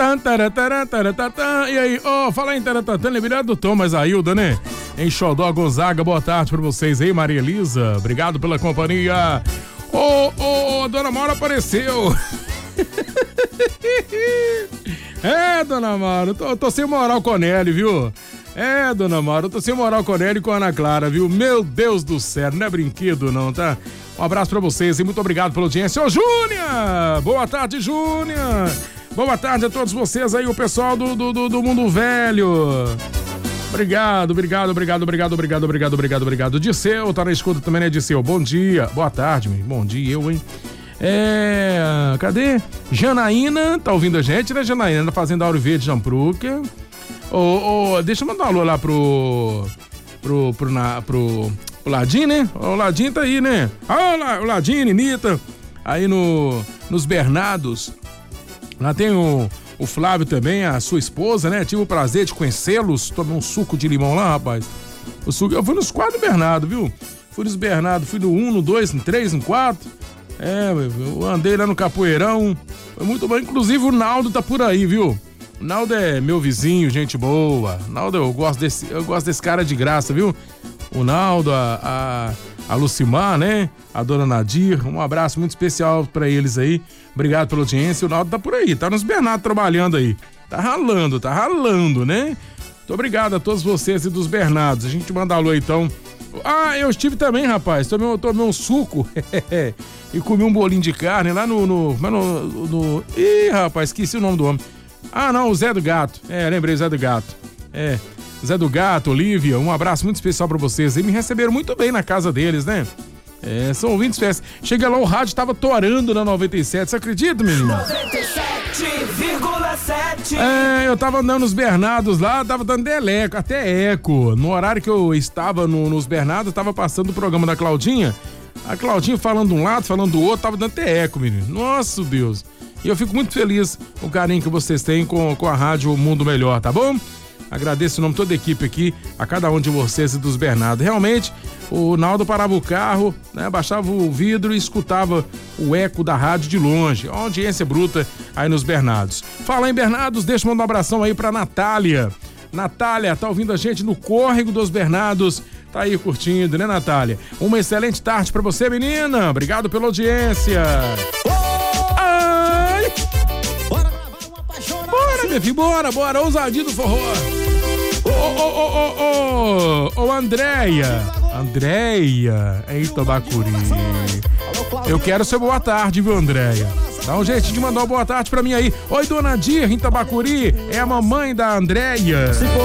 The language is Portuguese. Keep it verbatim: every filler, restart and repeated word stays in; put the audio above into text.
E aí, ó, oh, fala aí, taratã, liberado do Tom, mas a Hilda, né? Em Xodó, Gonzaga, boa tarde pra vocês aí, Maria Elisa. Obrigado pela companhia. Ô, oh, ô, oh, dona Maura apareceu. É, dona Maura, tô, tô sem moral com a Nelly, viu? É, dona Maura, eu tô sem moral com a Nelly e com a Ana Clara, viu? Meu Deus do céu, não é brinquedo não, tá? Um abraço pra vocês e muito obrigado pela audiência. Ô, Júnia! Boa tarde, Júnia! Boa tarde a todos vocês aí, o pessoal do, do, do, do Mundo Velho. Obrigado, obrigado, obrigado, obrigado, obrigado, obrigado, obrigado, obrigado. Disseu, tá na escuta também, né, Disseu? Bom dia, boa tarde, bom dia, eu, hein? É, cadê? Janaína, tá ouvindo a gente, né, Janaína? Da Fazenda Ouro Verde, Jampruca. Ô, ô, deixa eu mandar um alô lá pro, pro, pro, na, pro, pro Ladinho, né? O Ladinho tá aí, né? Ah, o Ladinho, Ninita, aí no, nos Bernados. Lá tem o, o Flávio também, a sua esposa, né? Tive o prazer de conhecê-los, tomei um suco de limão lá, rapaz. O suco, eu fui nos quatro Bernardo, viu? Fui nos Bernardo, fui no um, no dois, no três, no quatro. É, eu andei lá no Capoeirão, foi muito bom. Inclusive o Naldo tá por aí, viu? O Naldo é meu vizinho, gente boa. Naldo, eu gosto desse, eu gosto desse cara de graça, viu? O Naldo, a, a, a Lucimar, né? A dona Nadir, um abraço muito especial pra eles aí. Obrigado pela audiência. O Naldo tá por aí, tá nos Bernardo trabalhando aí. Tá ralando, tá ralando, né? Muito obrigado a todos vocês e dos Bernardos. A gente manda alô então. Ah, eu estive também, rapaz. Tomei, tomei um suco e comi um bolinho de carne lá no, no, no, no... Ih, rapaz, esqueci o nome do homem. Ah, não, o Zé do Gato. É, lembrei, Zé do Gato. É, Zé do Gato, Olívia, um abraço muito especial pra vocês. E me receberam muito bem na casa deles, né? É, são ouvintes festas. Chega lá, o rádio tava torando na noventa e sete, você acredita, menino? noventa e sete vírgula sete. É, eu tava andando nos Bernardos lá, tava dando deleco, até eco. No horário que eu estava no, nos Bernardos, tava passando o programa da Claudinha. A Claudinha falando de um lado, falando do outro, tava dando até eco, menino. Nossa, Deus. E eu fico muito feliz com o carinho que vocês têm com, com a rádio Mundo Melhor, tá bom? Agradeço o nome de toda a equipe aqui, a cada um de vocês e dos Bernardo. Realmente, o Naldo parava o carro, né, baixava o vidro e escutava o eco da rádio de longe. Uma audiência bruta aí nos Bernardos. Fala em Bernardos, deixa eu mandar um abração aí pra Natália. Natália, tá ouvindo a gente no Córrego dos Bernardos. Tá aí curtindo, né, Natália? Uma excelente tarde pra você, menina. Obrigado pela audiência. Ai! Bora, meu filho, bora, bora. Ousadia do forró. Ô, ô, ô, ô, ô, ô, Andréia. Andréia, em Itabacuri. Eu quero seu boa tarde, viu, Andréia? Dá um jeito de mandar uma boa tarde pra mim aí. Oi, dona Dir, em Itabacuri. É a mamãe da Andréia.